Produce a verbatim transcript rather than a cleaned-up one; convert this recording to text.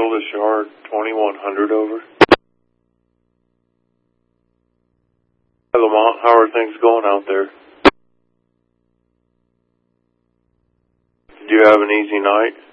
Central to Shard, twenty-one hundred over. Hi, Lamont. How are things going out there? Did you have an easy night?